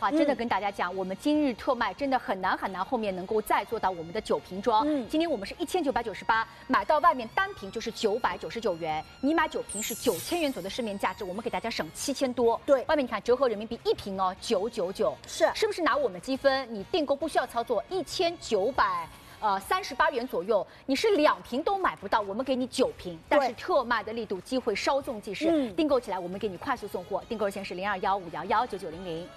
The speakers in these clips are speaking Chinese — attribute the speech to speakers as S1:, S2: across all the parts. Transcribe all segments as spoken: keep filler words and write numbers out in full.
S1: 话，真的跟大家讲，我们今日特卖真的很难很难，后面能够再做到我们的酒瓶装。嗯，今天我们是一千九百九十八，买到外面单瓶就是九百九十九元，你买酒瓶是九千元左右的市面价值，我们给大家省七千多。对，外面你看折合人民币一瓶哦九九九，是是不是拿我们积分？你订购不需要操作，一千九百。呃，三十八元左右，你是两瓶都买不到，我们给你九瓶，但是特卖的力度机会稍纵即逝，嗯、订购起来我们给你快速送货，订购热线是零二幺五幺幺九九零零。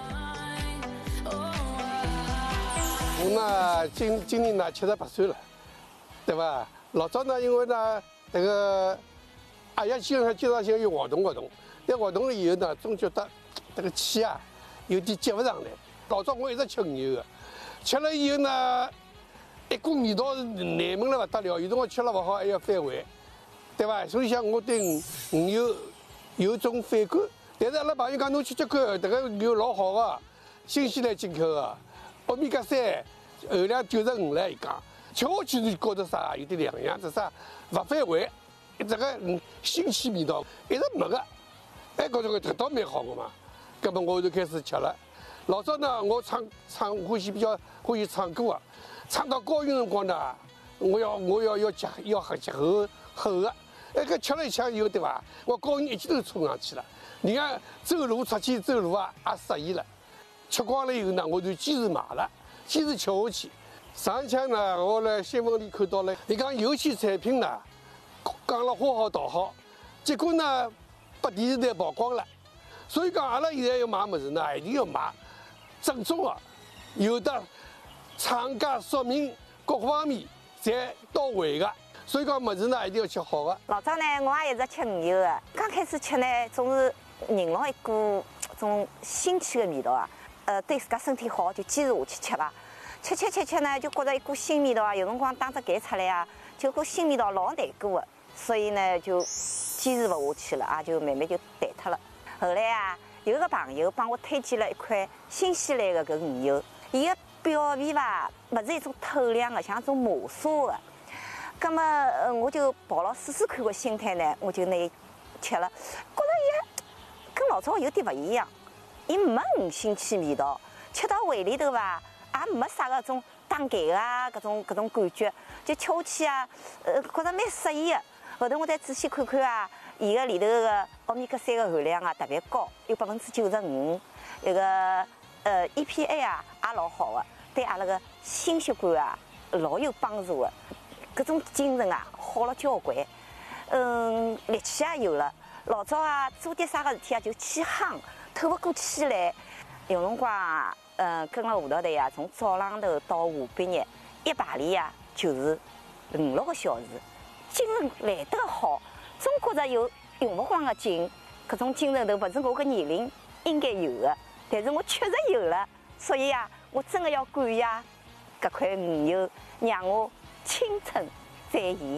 S2: 我呢，今今年呢七十八岁了，对吧？老早呢，因为呢，这个阿爷经常经常性有活动活动，但活动了以后呢，总觉得这个气啊有点接不上来。老早我一直吃鱼油的，吃了以后呢。一股味道是难闻了不得了，有辰光吃了不好还要反胃，对吧？所以讲我对鱼油有种反感。但是阿拉朋友讲侬去吃看，这个鱼老好的，新西兰进口的，欧米伽三含量九十五了，伊讲吃下去就觉得啥有点两样，这啥不反胃，这个嗯新鲜味道一直没个，还觉着搿倒蛮好的嘛。搿么我就开始吃了。老早呢，我唱唱欢喜比较欢喜唱歌啊。唱到高音辰光呢，我要我要要结要喝结厚厚的，哎，搿吃了一枪以后对伐？我高音一记头冲上去了。人家走路出去走路啊，也适意了。吃光了以后呢，我就坚持买了，坚持吃下去。上一枪呢，我辣新闻里看到了，伊讲有些产品呢，讲了花好道好，结果呢，被电视台曝光了。所以讲，阿拉现在要买物事呢，一定要买正宗的，有的。厂家说明各方面侪到位的，所以讲物事呢一定要吃好的。
S3: 老早呢，我也一直吃鱼油的，刚开始吃呢，总是闻牢一股种新奇的味道啊。呃，对自家身体好，就坚持下去吃吧。吃吃吃吃呢，就觉着一股新味道啊，有辰光打只嗝出来啊，就股新味道老难过的，所以呢就坚持不下去了啊，就慢慢就淡脱了。后来啊，有个朋友帮我推荐了一款新西兰的搿鱼油，伊个。表面吧，不是一种透亮的，像一种磨砂的。那么，呃，我就抱了试试看的心态呢，我就拿吃了，觉得也跟老早有点不一样，伊没五新鲜味道，吃到胃里头吧，也没啥个种打嗝啊，搿种搿种感觉，就吃下去啊，呃，觉着蛮适意的。后头我再仔细看看啊，伊个里头个欧米伽三个含量啊特别高，有百分之九十五，那个呃 E P A 啊也老好的。对阿拉个心血管啊老有帮助的，搿种精神啊好了交关，嗯，力气也有了。老早啊做点啥个事体啊就气夯，透不过气来。有辰光啊，嗯，跟了舞蹈队啊，从早浪头到下半日，一排练啊就是五六个小时，精神来得好，总觉着有用不光的劲，搿种精神头勿是我个年龄应该有的，但是我确实有了，所以啊。我真的要感谢搿块鱼油，让我青春再现。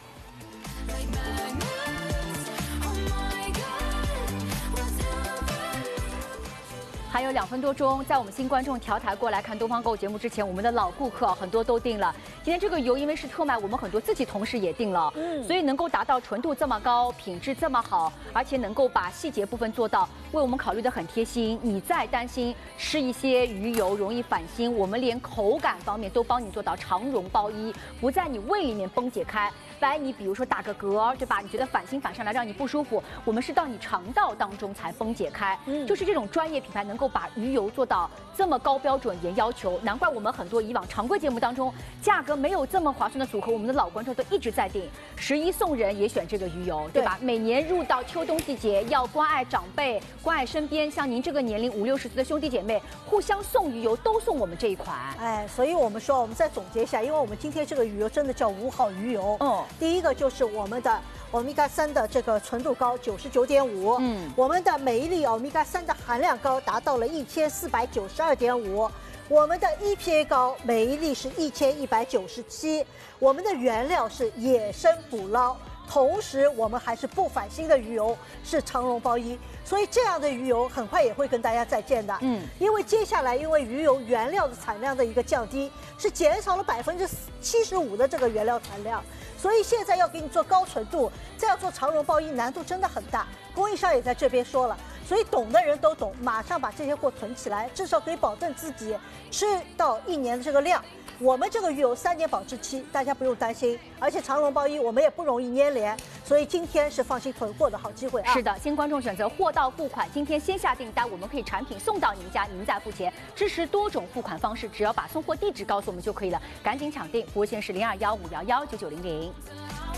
S1: 还有两分多钟，在我们新观众调台过来看东方购物节目之前，我们的老顾客啊很多都订了。今天这个油因为是特卖，我们很多自己同事也订了，嗯，所以能够达到纯度这么高，品质这么好，而且能够把细节部分做到，为我们考虑的很贴心。你再担心吃一些鱼油容易反心，我们连口感方面都帮你做到长绒包衣，不在你胃里面崩解开。来，你比如说打个嗝，对吧？你觉得反心反上来让你不舒服，我们是到你肠道当中才崩解开。嗯，就是这种专业品牌能够把鱼油做到这么高标准严要求，难怪我们很多以往常规节目当中价格没有这么划算的组合，我们的老观众都一直在订。十一送人也选这个鱼油，对吧？对，每年入到秋冬季节，要关爱长辈，关爱身边像您这个年龄五六十岁的兄弟姐妹，互相送鱼油都送我们这一款。
S4: 哎，所以我们说，我们再总结一下，因为我们今天这个鱼油真的叫五好鱼油。嗯。第一个就是我们的欧米伽三的这个纯度高，九十九点五。嗯，我们的每一粒欧米伽三的含量高，达到了一千四百九十二点五。我们的 E P A 高，每一粒是一千一百九十七。我们的原料是野生捕捞，同时我们还是不反心的鱼油，是长绒包衣。所以这样的鱼油很快也会跟大家再见的。嗯，因为接下来因为鱼油原料的产量的一个降低，是减少了百分之七十五的这个原料产量。所以现在要给你做高纯度，再要做长绒包衣，难度真的很大。供应商也在这边说了， 所以懂的人都懂，马上把这些货存起来，至少可以保证自己吃到一年的这个量。我们这个鱼有三年保质期，大家不用担心。而且长隆包一我们也不容易粘连，所以今天是放心囤货的好机会啊！
S1: 是的，新观众选择货到付款，今天先下订单，我们可以产品送到您家，您再付钱，支持多种付款方式，只要把送货地址告诉我们就可以了。赶紧抢订，服务线是零二幺五幺幺九九零零。